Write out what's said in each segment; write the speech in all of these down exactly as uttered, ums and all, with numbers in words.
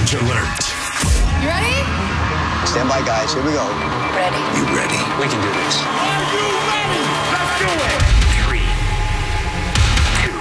Challenge alert. You ready? Stand by, guys. Here we go. Ready. You ready? We can do this. Are you ready? Let's do it. Three, two,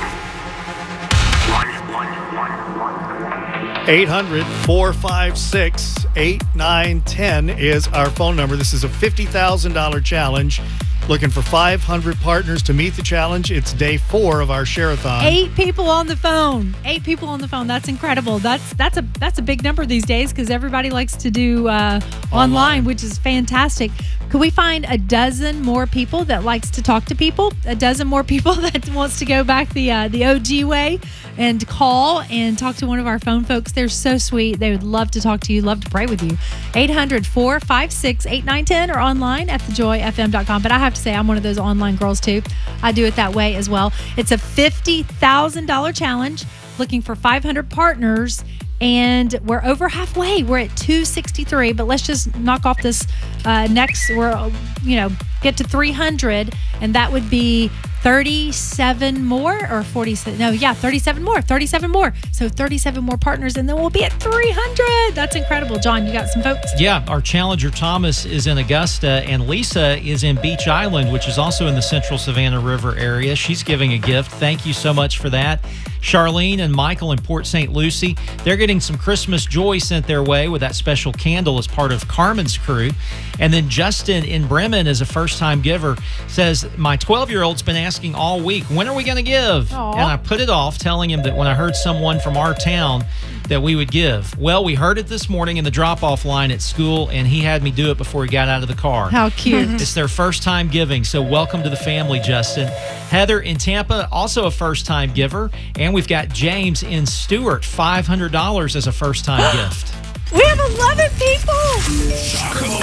one, one, one, one. eight hundred, four five six, eight nine one zero is our phone number. This is a fifty thousand dollars challenge. Looking for five hundred partners to meet the challenge. It's day four of our Share-a-thon. Eight people on the phone. Eight people on the phone. That's incredible. That's that's a that's a big number these days because everybody likes to do uh, online. online, which is fantastic. Could we find a dozen more people that likes to talk to people? A dozen more people that wants to go back the uh, the O G way and call and talk to one of our phone folks. They're so sweet. They would love to talk to you, love to pray with you. eight hundred, four five six, eight nine one zero or online at the joy f m dot com. But I have to say, I'm one of those online girls too. I do it that way as well. It's a fifty thousand dollars challenge looking for five hundred partners. And we're over halfway. We're at two sixty-three, but let's just knock off this uh, next. We're, you know, get to three hundred, and that would be thirty-seven more or forty-seven. No, yeah, thirty-seven more. thirty-seven more. So thirty-seven more partners, and then we'll be at three hundred. That's incredible. John, you got some folks? Yeah, our challenger Thomas is in Augusta, and Lisa is in Beach Island, which is also in the central Savannah River area. She's giving a gift. Thank you so much for that. Charlene and Michael in Port Saint Lucie, they're getting some Christmas joy sent their way with that special candle as part of Carmen's crew. And then Justin in Bremen is a first-time giver, says, my twelve-year-old's been asking all week, when are we going to give? Aww. And I put it off, telling him that when I heard someone from our town that we would give. Well, we heard it this morning in the drop-off line at school, and he had me do it before he got out of the car. How cute. It's their first time giving, so welcome to the family, Justin. Heather in Tampa, also a first-time giver. And we've got James in Stewart, five hundred dollars as a first-time gift. We have eleven people. Sakamoto.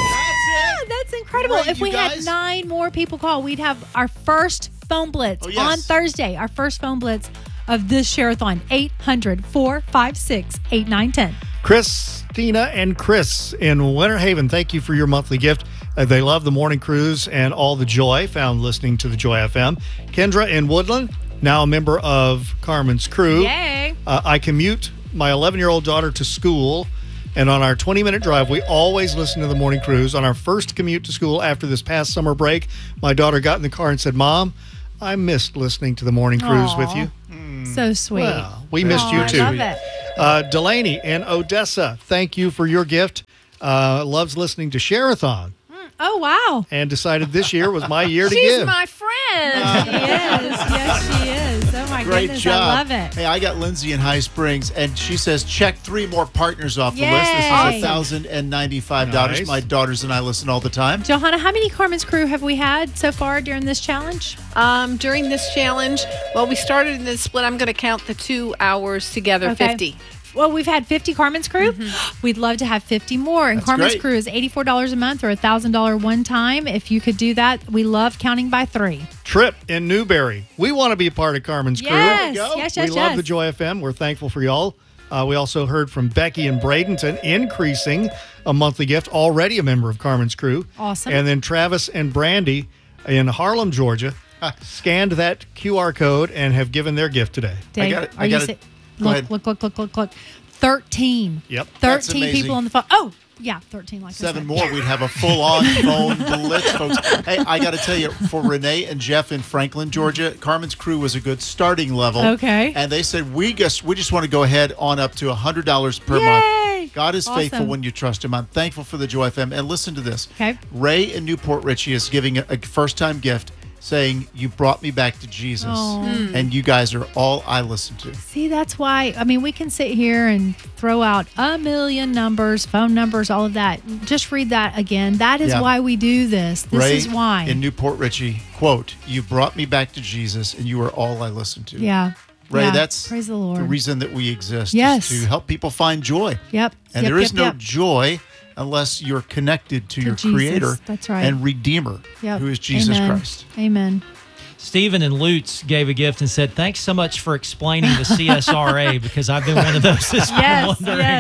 Ah, that's incredible. Right, if you we had guys. nine more people call, we'd have our first phone blitz Oh, yes. on Thursday. Our first phone blitz of this Share-a-thon. eight hundred, four five six, eight nine one zero. Christina and Chris in Winter Haven, thank you for your monthly gift. Uh, they love the morning cruise and all the joy found listening to the Joy F M. Kendra in Woodland, now a member of Carmen's crew. Yay. Uh, I commute my eleven-year-old daughter to school, and on our twenty-minute drive, we always listen to the morning cruise. On our first commute to school after this past summer break, my daughter got in the car and said, Mom, I missed listening to the morning cruise Aw. with you. So sweet. Well, we missed Aw, you I too. love it. Uh, Delaney in Odessa, thank you for your gift. Uh, loves listening to Share-a-thon Oh, wow. and decided this year was my year to She's give. my friend. She is. Yes, she is. Oh, my Great goodness. job. I love it. Hey, I got Lindsay in High Springs, and she says, check three more partners off the Yay. list. This is Awesome. one thousand ninety-five dollars. Nice. My daughters and I listen all the time. Johanna, how many Carmen's crew have we had so far during this challenge? Um, during this challenge, well, we started in this split. I'm going to count the two hours together, Okay. fifty. Well, we've had fifty Carmen's crew. Mm-hmm. We'd love to have fifty more. And That's Carmen's great. crew is eighty-four dollars a month or one thousand dollars one time. If you could do that, we love counting by three. Trip in Newberry. We want to be a part of Carmen's Yes, go. yes, yes, crew. yes. we love the Joy F M. We're thankful for y'all. Uh, we also heard from Becky in Bradenton, increasing a monthly gift, already a member of Carmen's crew. Awesome. And then Travis and Brandy in Harlem, Georgia, scanned that Q R code and have given their gift today. Dave, got it. are I you got sa- it. Go look, ahead. look, look, look, look, look. thirteen. Yep. That's thirteen amazing. people on the phone. Oh, yeah, thirteen. Like I Seven said. more, we'd have a full-on phone blitz, folks. Hey, I got to tell you, for Renee and Jeff in Franklin, Georgia, Carmen's crew was a good starting level. Okay. And they said, we just we just want to go ahead on up to one hundred dollars per Yay. month. God is faithful Awesome. when you trust him. I'm thankful for the Joy F M. And listen to this. Okay. Ray in Newport Richie is giving a, a first-time gift, saying, you brought me back to Jesus. Oh. And you guys are all I listen to. See, that's why, I mean, we can sit here and throw out a million numbers, phone numbers, all of that. Just read that again. That is Yeah. why we do this. This Ray is why. in Newport Richie, quote, you brought me back to Jesus, and you are all I listen to. yeah. Ray, Yeah. that's Praise the Lord. the reason that we exist, Yes. is to help people find joy. Yep. And Yep, there is yep, no yep. joy unless you're connected to, To your Jesus. Creator That's right. and Redeemer, Yep. who is Jesus Amen. Christ. Amen. Stephen in Lutz gave a gift and said, thanks so much for explaining the C S R A because I've been one of those that's been Yes, wondering. yes.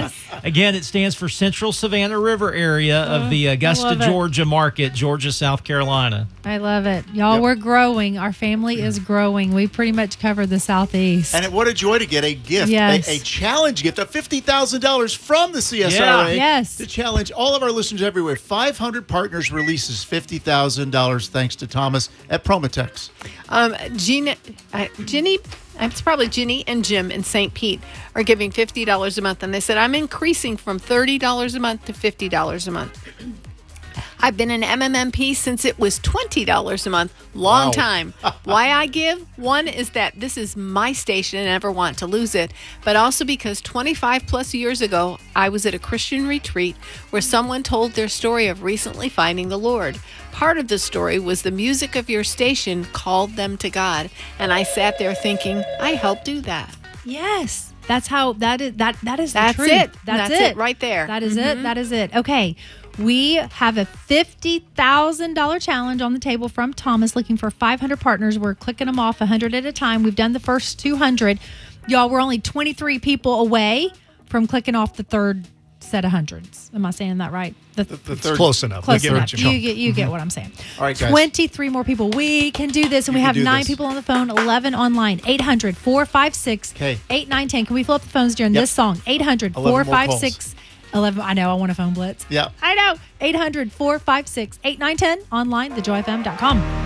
Again, it stands for Central Savannah River area of the Augusta, love it. Georgia market, Georgia, South Carolina. I love it. Y'all, Yep. we're growing. Our family is growing. We pretty much cover the Southeast. And it, what a joy to get a gift, Yes. a, a challenge gift of fifty thousand dollars from the C S R A. Yeah. Yes. To challenge all of our listeners everywhere. five hundred Partners releases fifty thousand dollars thanks to Thomas at Promotex. Um, Gina, uh, Ginny, it's probably Ginny and Jim in Saint Pete are giving fifty dollars a month. And they said, I'm increasing from thirty dollars a month to fifty dollars a month. I've been an M M M P since it was twenty dollars a month. Long Wow. time. Why I give? One is that this is my station and I never want to lose it. But also because twenty-five plus years ago, I was at a Christian retreat where someone told their story of recently finding the Lord. Part of the story was the music of your station called them to God. And I sat there thinking, I helped do that. Yes. That's how that is that that is That's the truth. it. That's, That's it right there. That is it. That is it. Okay. We have a fifty thousand dollars challenge on the table from Thomas looking for five hundred partners. We're clicking them off one hundred at a time. We've done the first two hundred. Y'all, we're only twenty-three people away from clicking off the third set of hundreds. Am I saying that right? The, The It's third, close enough. Close We get enough. what you You mean. get you get what I'm saying. All right, guys. twenty-three more people. We can do this, and You we can have do nine this. people on the phone, eleven online. eight hundred, four five six, Okay. eight nine one zero. Can we fill up the phones during Yep. this song? eight hundred, eleven more four five calls. six, eleven. I know. I want a phone blitz. Yeah. I know. eight hundred, four five six, eight nine one zero. Online, the joy f m dot com.